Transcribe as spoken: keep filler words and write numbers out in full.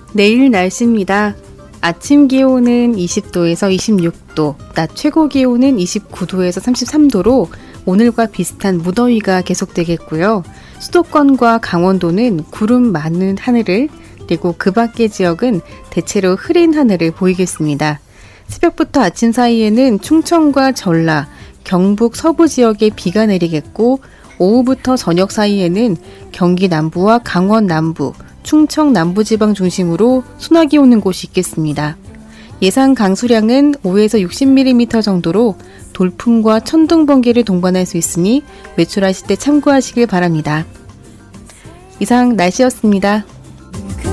내일 날씨입니다. 아침 기온은 이십 도에서 이십육 도, 낮 최고 기온은 이십구 도에서 삼십삼 도로 오늘과 비슷한 무더위가 계속되겠고요. 수도권과 강원도는 구름 많은 하늘을, 그리고 그 밖의 지역은 대체로 흐린 하늘을 보이겠습니다. 새벽부터 아침 사이에는 충청과 전라, 경북 서부 지역에 비가 내리겠고, 오후부터 저녁 사이에는 경기 남부와 강원 남부, 충청 남부지방 중심으로 소나기 오는 곳이 있겠습니다. 예상 강수량은 오에서 육십 밀리미터 정도로 돌풍과 천둥, 번개를 동반할 수 있으니 외출하실 때 참고하시길 바랍니다. 이상 날씨였습니다.